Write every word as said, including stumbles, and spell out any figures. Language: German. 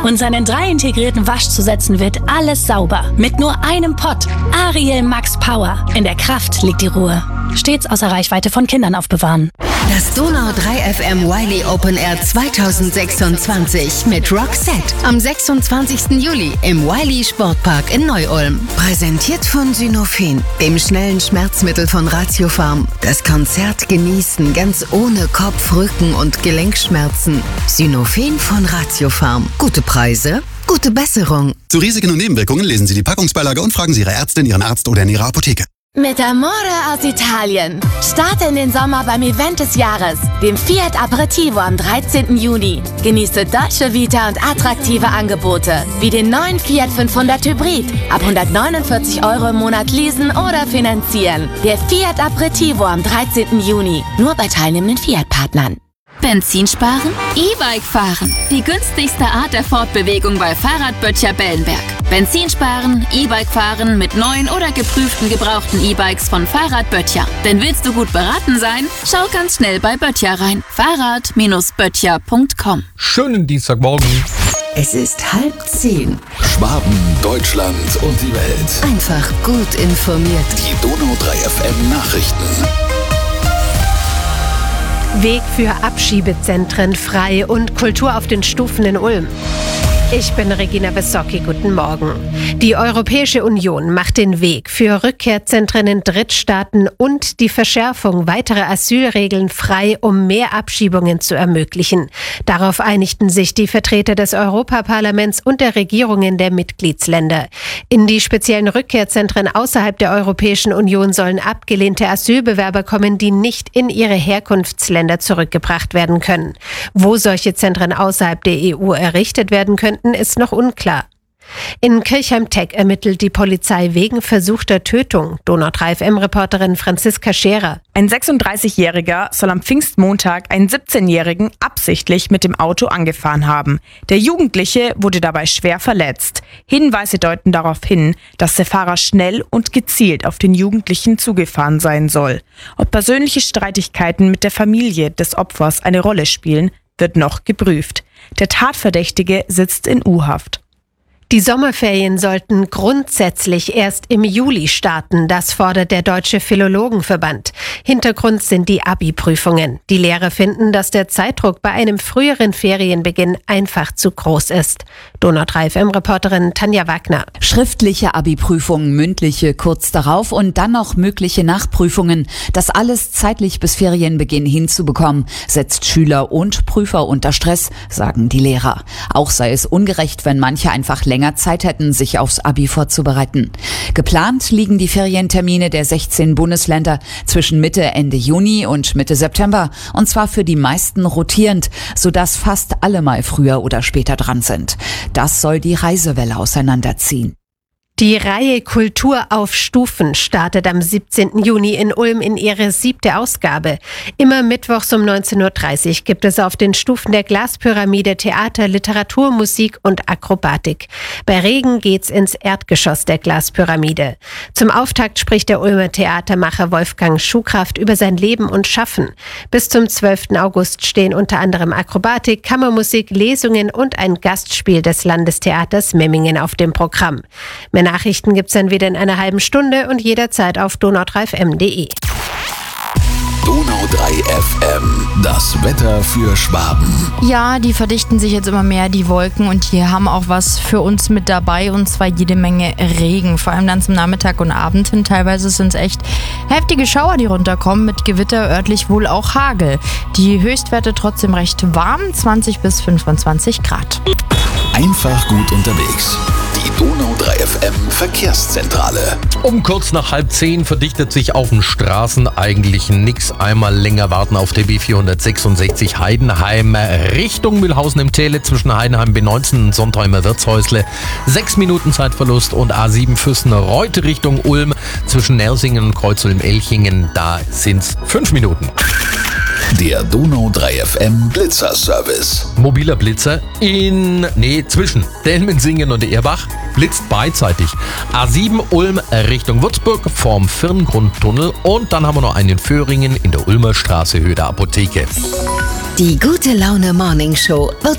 und seinen drei integrierten Waschzusätzen wird alles sauber. Mit nur einem Pott. Ariel Max Power. In der Kraft liegt die Ruhe. Stets außer Reichweite von Kindern aufbewahren. Das Donau drei F M Wiley Open Air zweitausendsechsundzwanzig mit Roxette am sechsundzwanzigsten Juli im Wiley Sportpark in Neu-Ulm. Präsentiert von Synofen, dem schnellen Schmerzmittel von Ratiopharm. Das Konzert genießen ganz ohne Kopf-, Rücken- und Gelenkschmerzen. Synofen von Ratiopharm. Gute Preise, gute Besserung. Zu Risiken und Nebenwirkungen lesen Sie die Packungsbeilage und fragen Sie Ihre Ärztin, Ihren Arzt oder in Ihrer Apotheke. Mit Amore aus Italien. Starte in den Sommer beim Event des Jahres, dem Fiat Aperitivo am dreizehnten Juni. Genieße Dolce Vita und attraktive Angebote, wie den neuen Fiat fünfhundert Hybrid. Ab hundertneunundvierzig Euro im Monat leasen oder finanzieren. Der Fiat Aperitivo am dreizehnten Juni. Nur bei teilnehmenden Fiat-Partnern. Benzin sparen? E-Bike fahren. Die günstigste Art der Fortbewegung bei Fahrradböttcher Bellenberg. Benzin sparen, E-Bike fahren mit neuen oder geprüften gebrauchten E-Bikes von Fahrradböttcher. Denn willst du gut beraten sein? Schau ganz schnell bei Böttcher rein. Fahrrad Böttcher punkt com. Schönen Dienstagmorgen. Es ist halb zehn. Schwaben, Deutschland und die Welt. Einfach gut informiert. Die Donau drei F M Nachrichten. Weg für Abschiebezentren frei und Kultur auf den Stufen in Ulm. Ich bin Regina Wissocki, guten Morgen. Die Europäische Union macht den Weg für Rückkehrzentren in Drittstaaten und die Verschärfung weiterer Asylregeln frei, um mehr Abschiebungen zu ermöglichen. Darauf einigten sich die Vertreter des Europaparlaments und der Regierungen der Mitgliedsländer. In die speziellen Rückkehrzentren außerhalb der Europäischen Union sollen abgelehnte Asylbewerber kommen, die nicht in ihre Herkunftsländer zurückgebracht werden können. Wo solche Zentren außerhalb der E U errichtet werden können, ist noch unklar. In Kirchheim-Teck ermittelt die Polizei wegen versuchter Tötung. Donau drei F M-Reporterin Franziska Scherer. Ein sechsunddreißigjähriger soll am Pfingstmontag einen siebzehnjährigen absichtlich mit dem Auto angefahren haben. Der Jugendliche wurde dabei schwer verletzt. Hinweise deuten darauf hin, dass der Fahrer schnell und gezielt auf den Jugendlichen zugefahren sein soll. Ob persönliche Streitigkeiten mit der Familie des Opfers eine Rolle spielen, wird noch geprüft. Der Tatverdächtige sitzt in U-Haft. Die Sommerferien sollten grundsätzlich erst im Juli starten, das fordert der Deutsche Philologenverband. Hintergrund sind die Abi-Prüfungen. Die Lehrer finden, dass der Zeitdruck bei einem früheren Ferienbeginn einfach zu groß ist. Donau drei F M-Reporterin Tanja Wagner. Schriftliche Abi-Prüfungen, mündliche kurz darauf und dann noch mögliche Nachprüfungen. Das alles zeitlich bis Ferienbeginn hinzubekommen, setzt Schüler und Prüfer unter Stress, sagen die Lehrer. Auch sei es ungerecht, wenn manche einfach länger länger Zeit hätten, sich aufs Abi vorzubereiten. Geplant liegen die Ferientermine der sechzehn Bundesländer zwischen Mitte, Ende Juni und Mitte September. Und zwar für die meisten rotierend, sodass fast alle mal früher oder später dran sind. Das soll die Reisewelle auseinanderziehen. Die Reihe Kultur auf Stufen startet am siebzehnten Juni in Ulm in ihre siebte Ausgabe. Immer mittwochs um neunzehn Uhr dreißig gibt es auf den Stufen der Glaspyramide Theater, Literatur, Musik und Akrobatik. Bei Regen geht's ins Erdgeschoss der Glaspyramide. Zum Auftakt spricht der Ulmer Theatermacher Wolfgang Schuhkraft über sein Leben und Schaffen. Bis zum zwölften August stehen unter anderem Akrobatik, Kammermusik, Lesungen und ein Gastspiel des Landestheaters Memmingen auf dem Programm. Mehr Nachrichten gibt's dann wieder in einer halben Stunde und jederzeit auf donau drei f m punkt d e. Donau drei F M, das Wetter für Schwaben. Ja, die verdichten sich jetzt immer mehr, die Wolken, und die haben auch was für uns mit dabei, und zwar jede Menge Regen. Vor allem dann zum Nachmittag und Abend hin. Teilweise sind es echt heftige Schauer, die runterkommen, mit Gewitter, örtlich wohl auch Hagel. Die Höchstwerte trotzdem recht warm, zwanzig bis fünfundzwanzig Grad. Einfach gut unterwegs. Die Donau drei F M Verkehrszentrale. Um kurz nach halb zehn verdichtet sich auf den Straßen eigentlich nix. Einmal länger warten auf der B vierhundertsechsundsechzig Heidenheim Richtung Mühlhausen im Täle zwischen Heidenheim B neunzehn und Sontheimer Wirtshäusle. Sechs Minuten Zeitverlust. Und A sieben Füssen-Reute Richtung Ulm zwischen Nersingen und Kreuzulm-Elchingen. Da sind's fünf Minuten. Der Donau drei F M Blitzer-Service. Mobiler Blitzer in, nee, zwischen Delmensingen und Erbach blitzt beidseitig. A sieben Ulm Richtung Würzburg vorm Firngrundtunnel, und dann haben wir noch einen in Föhringen in der Ulmer Straße, Höhe der Apotheke. Die gute Laune Morning Show wird